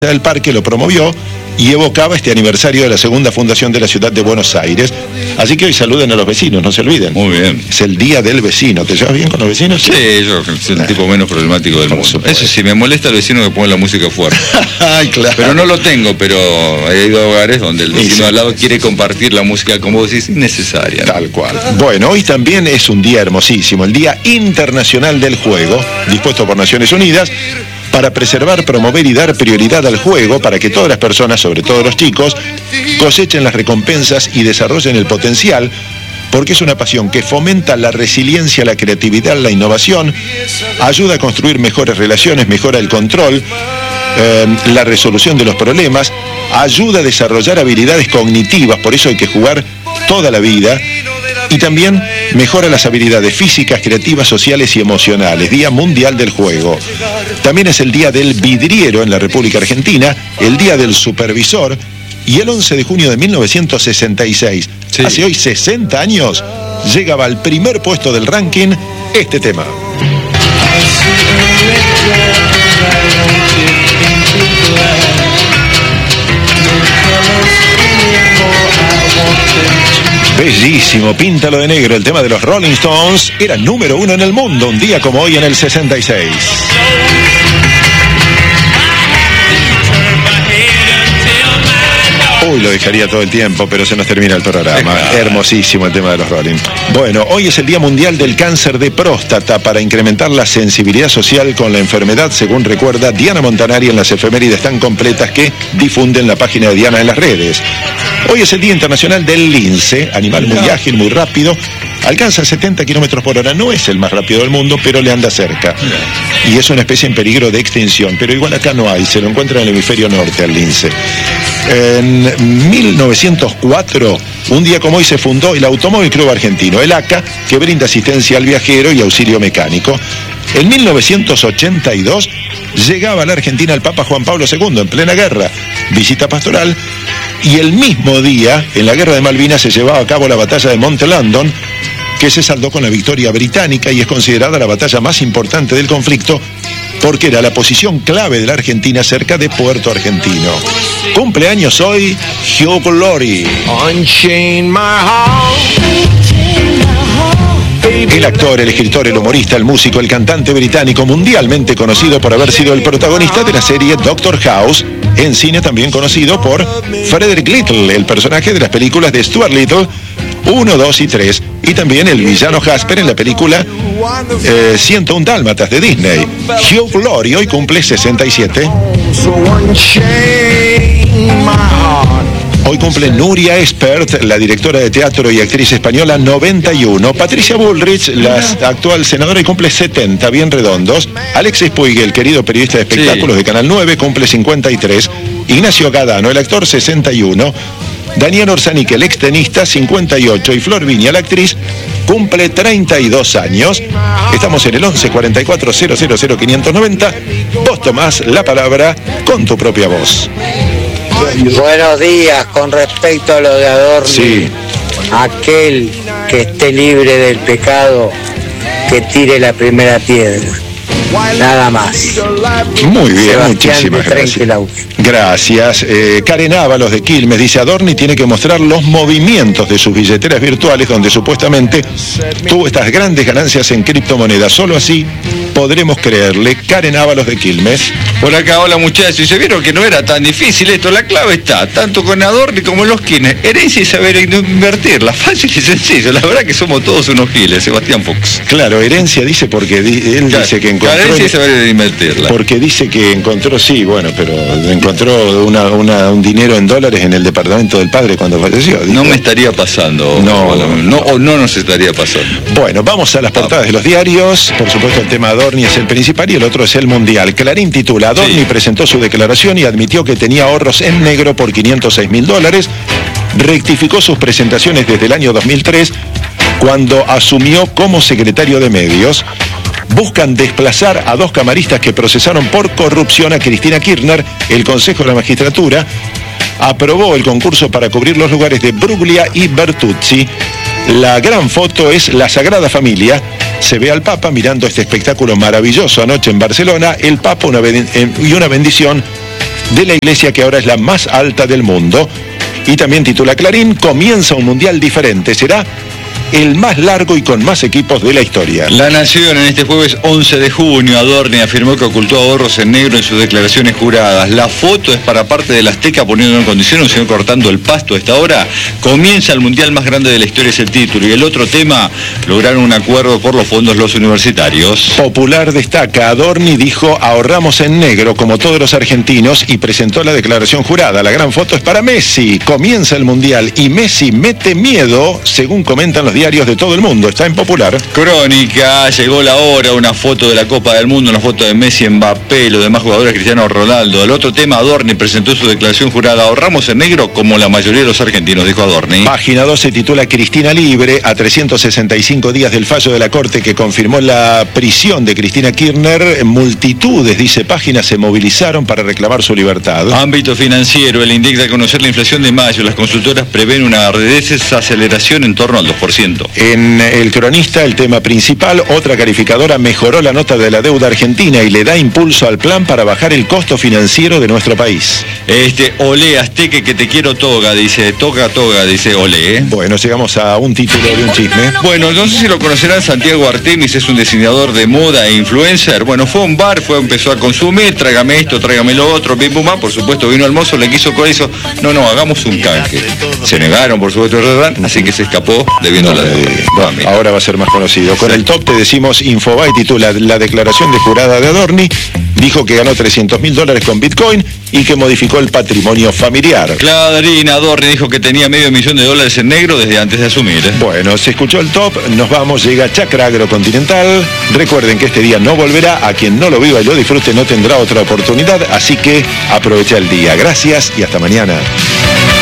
del Parque lo promovió y evocaba este aniversario de la segunda fundación de la ciudad de Buenos Aires. Así que hoy saluden a los vecinos, no se olviden. Muy bien. Es el Día del Vecino. ¿Te llevas bien con los vecinos? Sí, yo soy el tipo menos problemático del mundo. Eso sí, me molesta el vecino que pone la música fuerte. Ay, claro. Pero no lo tengo, pero he ido a hogares donde el vecino al lado quiere compartir la música, como vos decís, innecesaria, ¿no? Tal cual. Bueno, hoy también es un día hermosísimo, el Día Internacional del Juego, dispuesto por Naciones Unidas, para preservar, promover y dar prioridad al juego para que todas las personas, sobre todo los chicos, cosechen las recompensas y desarrollen el potencial, porque es una pasión que fomenta la resiliencia, la creatividad, la innovación, ayuda a construir mejores relaciones, mejora el control, la resolución de los problemas, ayuda a desarrollar habilidades cognitivas, por eso hay que jugar toda la vida, y también mejora las habilidades físicas, creativas, sociales y emocionales. Día Mundial del Juego. También es el Día del Vidriero en la República Argentina, el Día del Supervisor, y el 11 de junio de 1966, sí, hace hoy 60 años, llegaba al primer puesto del ranking este tema. Bellísimo, Píntalo de Negro, el tema de los Rolling Stones, era número 1 en el mundo, un día como hoy en el 66. Uy, lo dejaría todo el tiempo, pero se nos termina el programa. Hermosísimo el tema de los Rolling. Bueno, hoy es el Día Mundial del Cáncer de Próstata para incrementar la sensibilidad social con la enfermedad, según recuerda Diana Montanari en las efemérides tan completas que difunden la página de Diana en las redes. Hoy es el Día Internacional del Lince, animal muy ágil, muy rápido. Alcanza 70 kilómetros por hora, no es el más rápido del mundo, pero le anda cerca. Y es una especie en peligro de extinción, pero igual acá no hay, se lo encuentra en el hemisferio norte al lince. En 1904, un día como hoy, se fundó el Automóvil Club Argentino, el ACA, que brinda asistencia al viajero y auxilio mecánico. En 1982, llegaba a la Argentina el Papa Juan Pablo II, en plena guerra, visita pastoral, y el mismo día, en la Guerra de Malvinas, se llevaba a cabo la batalla de Monte London, que se saldó con la victoria británica y es considerada la batalla más importante del conflicto porque era la posición clave de la Argentina cerca de Puerto Argentino. Cumpleaños hoy, Hugh Laurie. El actor, el escritor, el humorista, el músico, el cantante británico mundialmente conocido por haber sido el protagonista de la serie Doctor House, en cine también conocido por Frederick Little, el personaje de las películas de Stuart Little 1, 2 y 3, y también el villano Jasper en la película 101 Dálmatas de Disney. Hugh Laurie hoy cumple 67. Hoy cumple Nuria Espert, la directora de teatro y actriz española, 91. Patricia Bullrich, la actual senadora, y cumple 70, bien redondos. Alexis Puig, el querido periodista de espectáculos de Canal 9, cumple 53. Ignacio Gadano, el actor, 61. Daniel Orsanic, el extenista, 58. Y Flor Viña, la actriz, cumple 32 años. Estamos en el 11 44 000 590. Vos tomás la palabra con tu propia voz. Buenos días, con respecto a lo de Adorni, sí, aquel que esté libre del pecado, que tire la primera piedra. Nada más. Muy bien, Sebastián, muchísimas gracias. Gracias. Karen Ábalos de Quilmes dice: Adorni tiene que mostrar los movimientos de sus billeteras virtuales donde supuestamente tuvo estas grandes ganancias en criptomonedas. Solo así podremos creerle. Karen Ábalos de Quilmes. Por acá, hola muchachos, y se vieron que no era tan difícil esto, la clave está tanto con Adorni como en los Quilmes, herencia y saber invertirla, fácil y sencillo, la verdad que somos todos unos giles, Sebastián Fox. Claro, herencia dice porque él dice que encontró... Herencia y saber invertirla. Porque dice que encontró, sí, bueno, pero encontró un dinero en dólares en el departamento del padre cuando falleció. No me estaría pasando. No nos estaría pasando. Bueno, vamos a las portadas de los diarios. Por supuesto, el tema Adorni es el principal y el otro es el mundial. Clarín titula: Adorni presentó su declaración y admitió que tenía ahorros en negro por $506.000. Rectificó sus presentaciones desde el año 2003, cuando asumió como secretario de medios. Buscan desplazar a 2 camaristas que procesaron por corrupción a Cristina Kirchner. El Consejo de la Magistratura aprobó el concurso para cubrir los lugares de Bruglia y Bertuzzi. La gran foto es la Sagrada Familia. Se ve al Papa mirando este espectáculo maravilloso anoche en Barcelona. El Papa y una bendición de la iglesia que ahora es la más alta del mundo. Y también titula Clarín, comienza un mundial diferente, será el más largo y con más equipos de la historia. La Nación en este jueves 11 de junio, Adorni afirmó que ocultó ahorros en negro en sus declaraciones juradas. La foto es para parte del Azteca poniendo en condición a un señor cortando el pasto a esta hora. Comienza el mundial más grande de la historia, es el título. Y el otro tema, lograron un acuerdo por los fondos los universitarios. Popular destaca, Adorni dijo, ahorramos en negro como todos los argentinos y presentó la declaración jurada. La gran foto es para Messi. Comienza el mundial y Messi mete miedo, según comentan los diarios de todo el mundo. Está en Popular. Crónica, llegó la hora, una foto de la Copa del Mundo, una foto de Messi, Mbappé, los demás jugadores, Cristiano Ronaldo. El otro tema, Adorni presentó su declaración jurada, ahorramos en negro como la mayoría de los argentinos, dijo Adorni. Página 12 titula Cristina libre, a 365 días del fallo de la Corte que confirmó la prisión de Cristina Kirchner. Multitudes, dice Página, se movilizaron para reclamar su libertad. Ámbito financiero, el INDEC da a conocer la inflación de mayo. Las consultoras prevén una desaceleración en torno al 2%. En El Cronista, el tema principal, otra calificadora mejoró la nota de la deuda argentina y le da impulso al plan para bajar el costo financiero de nuestro país. Olé, Azteque, que te quiero toga, dice, toga, dice Olé. Bueno, llegamos a un título de un chisme. Bueno, no sé si lo conocerán, Santiago Artemis es un diseñador de moda e influencer. Bueno, fue a un bar, empezó a consumir, tráigame esto, tráigame lo otro, pim pum, por supuesto vino al mozo, le quiso con eso, no, hagamos un canje. Se negaron, por supuesto, así que se escapó debiendo la deuda. Ahora va a ser más conocido. Con el top te decimos, Infobae titula la declaración de jurada de Adorni, dijo que ganó $300.000 con Bitcoin y que modificó el patrimonio familiar. Clarín, Adorni dijo que tenía $500,000 en negro desde antes de asumir. Bueno, se escuchó el top, nos vamos, llega Chakra Agrocontinental. Recuerden que este día no volverá, a quien no lo viva y lo disfrute no tendrá otra oportunidad, así que aprovecha el día. Gracias y hasta mañana.